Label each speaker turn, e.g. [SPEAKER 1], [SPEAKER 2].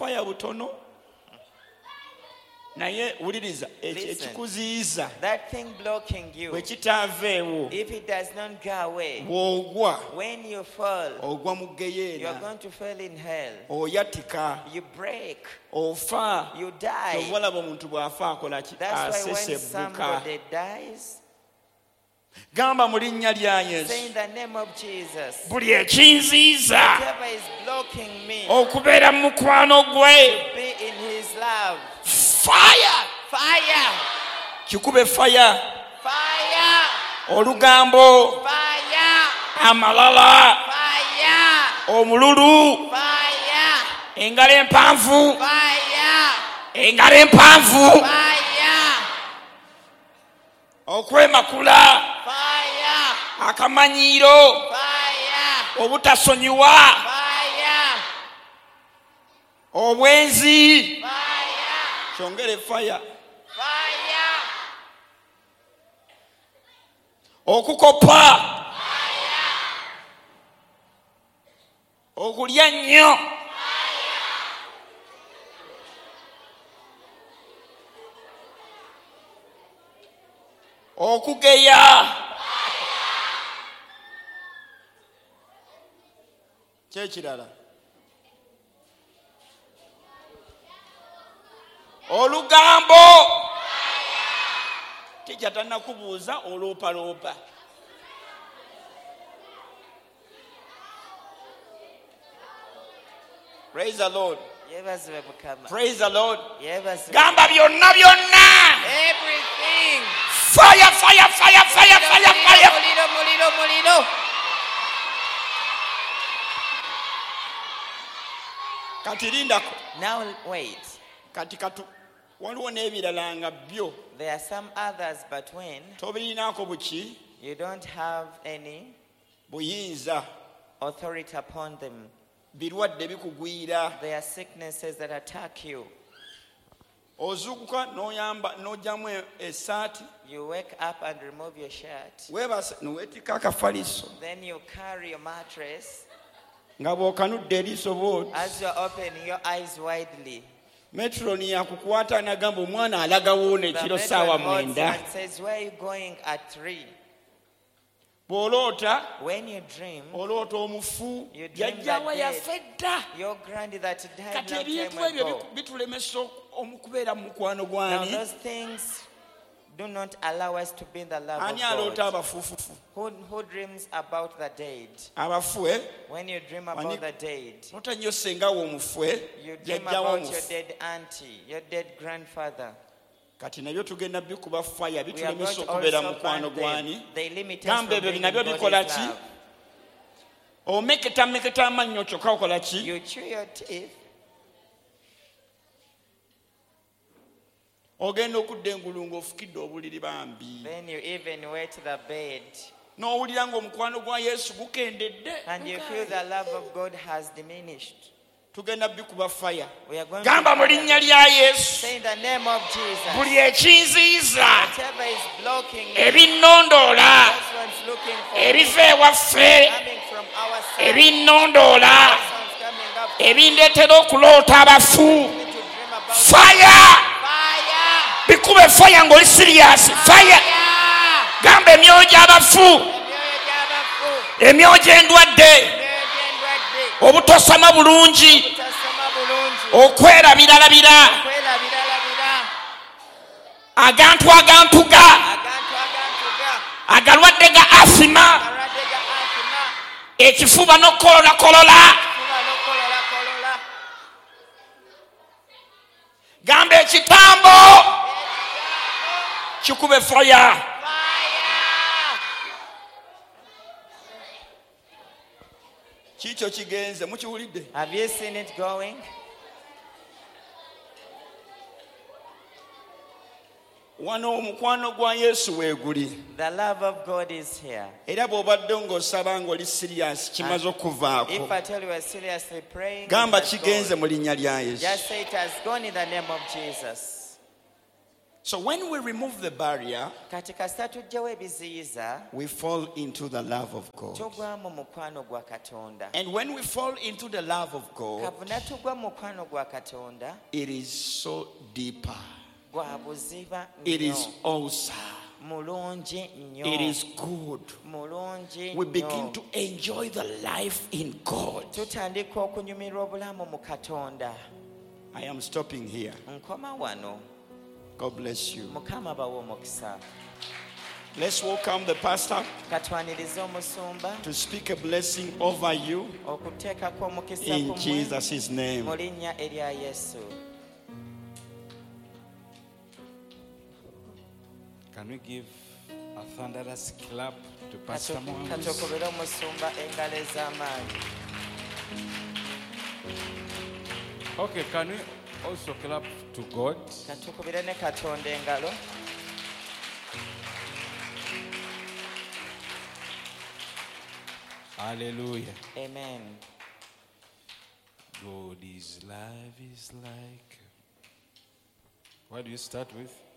[SPEAKER 1] fire butono naye uliriza ekikuziyiza
[SPEAKER 2] that thing blocking you,
[SPEAKER 1] bwe kitaaveewo
[SPEAKER 2] if it does not go away,
[SPEAKER 1] bw'ogwa
[SPEAKER 2] when you fall,
[SPEAKER 1] ogwa mu
[SPEAKER 2] you are
[SPEAKER 1] geyeena
[SPEAKER 2] going to fall in hell.
[SPEAKER 1] oyatika
[SPEAKER 2] You break,
[SPEAKER 1] ofa
[SPEAKER 2] you die.
[SPEAKER 1] obalaba omuntu bw'afa akola ki
[SPEAKER 2] That's why when
[SPEAKER 1] asesebbuka
[SPEAKER 2] somebody dies,
[SPEAKER 1] gamba mu linnya lya
[SPEAKER 2] say
[SPEAKER 1] yesu
[SPEAKER 2] in the name of Jesus,
[SPEAKER 1] buli ekinziiza
[SPEAKER 2] whatever is blocking me
[SPEAKER 1] okubeera mu mukwano gwe
[SPEAKER 2] be in his love,
[SPEAKER 1] fire
[SPEAKER 2] fire,
[SPEAKER 1] kikube fire
[SPEAKER 2] fire,
[SPEAKER 1] olugambo
[SPEAKER 2] fire,
[SPEAKER 1] amalala
[SPEAKER 2] fire,
[SPEAKER 1] omululu
[SPEAKER 2] fire,
[SPEAKER 1] engalo empanvu
[SPEAKER 2] fire,
[SPEAKER 1] engalo empanvu
[SPEAKER 2] fire,
[SPEAKER 1] okwemakula
[SPEAKER 2] fire,
[SPEAKER 1] akamanyiiro
[SPEAKER 2] fire,
[SPEAKER 1] obutasonyiwa
[SPEAKER 2] fire,
[SPEAKER 1] obwenzi
[SPEAKER 2] fire,
[SPEAKER 1] kyongere fire
[SPEAKER 2] fire,
[SPEAKER 1] okukopa okulya nnyo okugeya kyekirala olugambo tikyatannakubuuza oloopaloopa praise the lord
[SPEAKER 2] yebazibwe Mukama,
[SPEAKER 1] praise the lord
[SPEAKER 2] yebazibwe.
[SPEAKER 1] gamba byonna byonna
[SPEAKER 2] Everything.
[SPEAKER 1] fire fire fire fire fire fire
[SPEAKER 2] Muliro, muliro, muliro.
[SPEAKER 1] kati lindako
[SPEAKER 2] Now wait.
[SPEAKER 1] kati waliwo n'ebirala nga byo
[SPEAKER 2] There are some others, but when
[SPEAKER 1] tobirinaako buki
[SPEAKER 2] you don't have any
[SPEAKER 1] buyinza
[SPEAKER 2] authority upon them,
[SPEAKER 1] birwadde bikugwira
[SPEAKER 2] there are sicknesses that attack you.
[SPEAKER 1] ozuukuka n'ojjamu essaati
[SPEAKER 2] You wake up and remove your shirt.
[SPEAKER 1] weebase noweetikka akafaliso
[SPEAKER 2] Then you carry your mattress.
[SPEAKER 1] nga bw'okanudde eriiso bw'oti
[SPEAKER 2] As you're opening your eyes widely,
[SPEAKER 1] metroni yakukwata n'agamba omwana alagawo
[SPEAKER 2] the
[SPEAKER 1] n'ekiro
[SPEAKER 2] matron
[SPEAKER 1] saawa
[SPEAKER 2] holds
[SPEAKER 1] mwenda
[SPEAKER 2] and says, "Where are you going at 3?"
[SPEAKER 1] bw'oloota
[SPEAKER 2] When you dream,
[SPEAKER 1] oloota omufu
[SPEAKER 2] You dream
[SPEAKER 1] yajjawa
[SPEAKER 2] that
[SPEAKER 1] yafe dda
[SPEAKER 2] your granny that died
[SPEAKER 1] kati
[SPEAKER 2] long
[SPEAKER 1] ebintu
[SPEAKER 2] time
[SPEAKER 1] ebyo
[SPEAKER 2] ago.
[SPEAKER 1] bitulemesa okubeera mu mukwano
[SPEAKER 2] Now
[SPEAKER 1] gwani
[SPEAKER 2] those things do not allow us to be in the love of
[SPEAKER 1] ani aloota
[SPEAKER 2] God.
[SPEAKER 1] abafuufufu
[SPEAKER 2] Who dreams about the dead?
[SPEAKER 1] abafu
[SPEAKER 2] When you dream about the dead,
[SPEAKER 1] lota nnyo sengawo omufu
[SPEAKER 2] you dream
[SPEAKER 1] yajjawo
[SPEAKER 2] about your
[SPEAKER 1] omufu
[SPEAKER 2] dead auntie, your dead grandfather.
[SPEAKER 1] kati nabyo tugenda bikuba faya
[SPEAKER 2] We are going
[SPEAKER 1] bitulemesa
[SPEAKER 2] to
[SPEAKER 1] okubeera
[SPEAKER 2] also
[SPEAKER 1] mukwano
[SPEAKER 2] burn them.
[SPEAKER 1] gwani
[SPEAKER 2] They limit us
[SPEAKER 1] gamba
[SPEAKER 2] from
[SPEAKER 1] ebyo
[SPEAKER 2] being
[SPEAKER 1] nabyo
[SPEAKER 2] in
[SPEAKER 1] bikola
[SPEAKER 2] God's
[SPEAKER 1] ki
[SPEAKER 2] love.
[SPEAKER 1] omeketa amannyo kyokka okola ki
[SPEAKER 2] You chew your teeth.
[SPEAKER 1] ogenda okudda engulu ng'ofukidde obuliri bambi
[SPEAKER 2] Then you even wet the bed.
[SPEAKER 1] n'owulira ng'omukwano gwa yesu gukendedde
[SPEAKER 2] And you feel the love of God has diminished.
[SPEAKER 1] tugenda bikuba faya
[SPEAKER 2] We are going
[SPEAKER 1] gamba mu
[SPEAKER 2] to
[SPEAKER 1] linnya lya yesu
[SPEAKER 2] say in the name of Jesus.
[SPEAKER 1] buli ekinziiza
[SPEAKER 2] Whatever is blocking you,
[SPEAKER 1] ebinnondoola
[SPEAKER 2] this one's looking for
[SPEAKER 1] ebiva ewaffe
[SPEAKER 2] coming from our side.
[SPEAKER 1] ebinnondoola
[SPEAKER 2] This one's coming up
[SPEAKER 1] ebindeetera okuloota abafu
[SPEAKER 2] to dream about
[SPEAKER 1] faya
[SPEAKER 2] fire.
[SPEAKER 1] bikube faya ng'oli siriyasi faya gamba emyoyo gy'abafu emyoyo gy'endwadde obutosama bulungi okwerabiralabira agantuga agalwadde ga asima ekifuba n'okukololakolola gamba ekitambo kikube faya kikyo kigenze mukiwulidde
[SPEAKER 2] Have you seen it going?
[SPEAKER 1] wano omukwano gwa yesu weeguli
[SPEAKER 2] The love of God is here.
[SPEAKER 1] era bw'obadde ng'osaba ng'oli siriyasi kimaze okuvaako
[SPEAKER 2] If I tell you we're seriously praying,
[SPEAKER 1] gamba
[SPEAKER 2] it has
[SPEAKER 1] kigenze
[SPEAKER 2] gone.
[SPEAKER 1] mu linnya lya yesu
[SPEAKER 2] Just say it has gone in the name of Jesus.
[SPEAKER 1] So when we remove the barrier,
[SPEAKER 2] kati kasita tuggyewo ebiziyiza
[SPEAKER 1] we fall into the love of God.
[SPEAKER 2] tugwa mu mukwano gwa katonda.
[SPEAKER 1] And when we fall into the love of God,
[SPEAKER 2] Kavuna tugwa mu mukwano gwa katonda
[SPEAKER 1] it is so deeper.
[SPEAKER 2] gwa buziba
[SPEAKER 1] It is
[SPEAKER 2] nnyo,
[SPEAKER 1] awesome.
[SPEAKER 2] mulungi nnyo,
[SPEAKER 1] It is good.
[SPEAKER 2] mulungi
[SPEAKER 1] We begin
[SPEAKER 2] nnyo.
[SPEAKER 1] to enjoy the life in God.
[SPEAKER 2] Tutandika okunyumirwa obulamu mu katonda.
[SPEAKER 1] I am stopping here.
[SPEAKER 2] Nkoma wano.
[SPEAKER 1] God bless you.
[SPEAKER 2] Mukama bawe omukisa.
[SPEAKER 1] Let's welcome the pastor
[SPEAKER 2] Katwanirize omusumba
[SPEAKER 1] to speak a blessing over you
[SPEAKER 2] okuteekako omukisa
[SPEAKER 1] in
[SPEAKER 2] kumwe
[SPEAKER 1] Jesus' name.
[SPEAKER 2] mu linnya erya Yesu.
[SPEAKER 3] Can we give a thunderous clap to Pastor Mwanguzi?
[SPEAKER 2] Katukubire omusumba engalo ez'amaanyi.
[SPEAKER 3] Okay, can we also clap to God?
[SPEAKER 2] Katukubire ne Katonda engalo.
[SPEAKER 3] Hallelujah.
[SPEAKER 2] Amen.
[SPEAKER 3] God is love is like. What do you start with?